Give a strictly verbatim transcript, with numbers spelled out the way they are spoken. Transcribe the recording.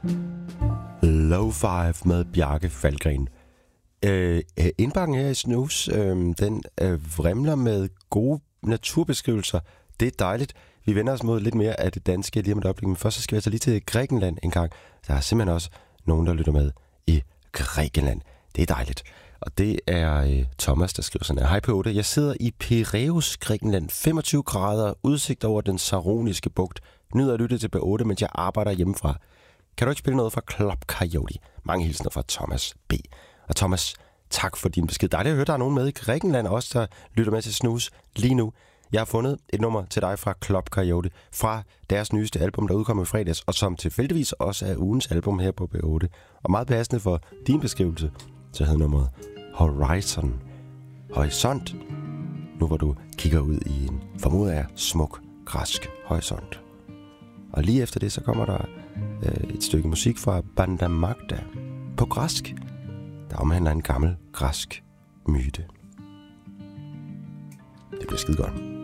Low Five med Bjarke Falkgren. Øh, indbakken her i Snus, øh, den øh, vrimler med gode naturbeskrivelser. Det er dejligt. Vi vender os mod lidt mere af det danske lige om et øjeblik. Men først så skal vi altså lige til Grækenland en gang. Der er simpelthen også nogen, der lytter med i Grækenland. Det er dejligt. Og det er øh, Thomas, der skriver sådan her. Hej P otte, jeg sidder i Piræus, Grækenland. femogtyve grader, udsigt over den Saroniske bugt. Nyder at lytte til P otte, mens jeg arbejder hjemmefra. Kan du ikke spille noget fra Club Coyote? Mange hilsner fra Thomas B. Og Thomas, tak for din besked. Dejligt at høre, der er nogen med i Grækenland også, der lytter med til Snus lige nu. Jeg har fundet et nummer til dig fra Club Coyote, fra deres nyeste album, der udkom i fredags, og som tilfældigvis også er ugens album her på P otte. Og meget passende for din beskrivelse, så hedder nummeret Horizon. Horisont. Nu hvor du kigger ud i en, formoder jeg, smuk, græsk horisont. Og lige efter det, så kommer der øh, et stykke musik fra Banda Magda på græsk, der omhandler en gammel græsk myte. Det bliver skide godt.